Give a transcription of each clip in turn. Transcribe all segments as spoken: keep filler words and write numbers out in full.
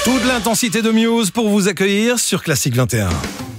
Toute l'intensité de Muse pour vous accueillir sur Classic vingt et un.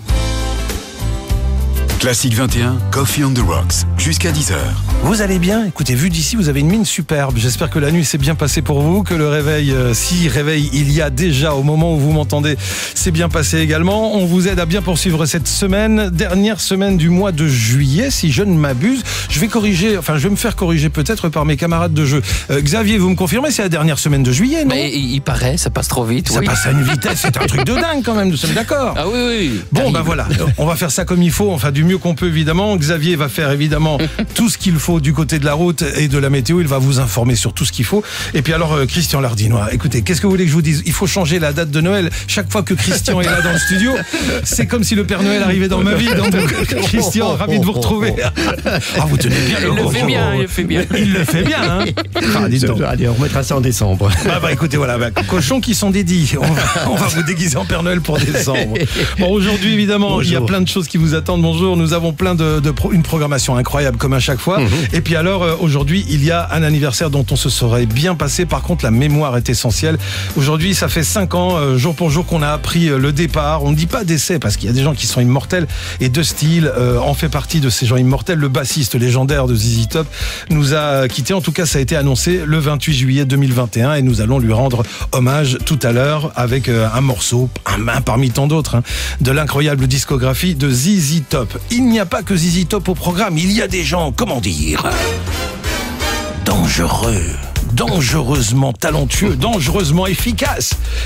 Classic vingt et un, Coffee on the Rocks, jusqu'à dix heures. Vous allez bien? Écoutez, vu d'ici, vous avez une mine superbe. J'espère que la nuit s'est bien passée pour vous, que le réveil, euh, si réveil il y a déjà au moment où vous m'entendez, s'est bien passé également. On vous aide à bien poursuivre cette semaine, dernière semaine du mois de juillet, si je ne m'abuse. Je vais corriger, enfin je vais me faire corriger peut-être par mes camarades de jeu. Euh, Xavier, vous me confirmez, c'est la dernière semaine de juillet, non? Mais il paraît, ça passe trop vite. Ça oui. passe à une vitesse, c'est un truc de dingue quand même, nous sommes d'accord. Ah oui, oui. Bon, Terrible. ben voilà, on va faire ça comme il faut, enfin du mieux qu'on peut évidemment. Xavier va faire évidemment tout ce qu'il faut du côté de la route et de la météo. Il va vous informer sur tout ce qu'il faut. Et puis alors, euh, Christian Lardinois, écoutez, qu'est-ce que vous voulez que je vous dise? Il faut changer la date de Noël. Chaque fois que Christian est là dans le studio, c'est comme si le Père Noël arrivait dans ma vie. Donc, Christian, ravi de vous retrouver. Ah, vous tenez bien le Il le gros. fait bien, il le fait bien. Il le fait bien, hein. Ah, dites donc. Allez, on remettra ça en décembre. Bah, bah écoutez, voilà, bah, cochons qui sont dédiés. On va, on va vous déguiser en Père Noël pour décembre. Bon, aujourd'hui, évidemment, Bonjour. il y a plein de choses qui vous attendent. Bonjour, nous avons plein de, de pro, une programmation incroyable comme à chaque fois. Mmh. Et puis alors, euh, aujourd'hui, il y a un anniversaire dont on se serait bien passé. Par contre, la mémoire est essentielle. Aujourd'hui, ça fait cinq ans, euh, jour pour jour, qu'on a appris euh, le départ. On ne dit pas décès parce qu'il y a des gens qui sont immortels. Et De Style euh, en fait partie de ces gens immortels. Le bassiste légendaire de Z Z Top nous a quittés. En tout cas, ça a été annoncé le vingt-huit juillet deux mille vingt et un et nous allons lui rendre hommage tout à l'heure avec euh, un morceau, un, un parmi tant d'autres, hein, de l'incroyable discographie de Z Z Top. Il n'y a pas que Z Z Top au programme, il y a des gens, comment dire, dangereux, dangereusement talentueux, dangereusement efficaces.